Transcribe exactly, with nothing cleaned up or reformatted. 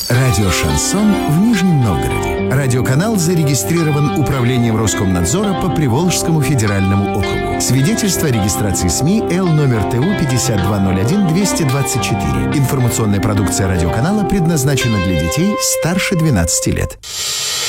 Радио «Шансон» в Нижнем Новгороде. Радиоканал зарегистрирован Управлением Роскомнадзора по Приволжскому федеральному округу. Свидетельство о регистрации СМИ Л номер Т У пятьдесят два ноль один двести двадцать четыре. Информационная продукция радиоканала предназначена для детей старше двенадцати лет.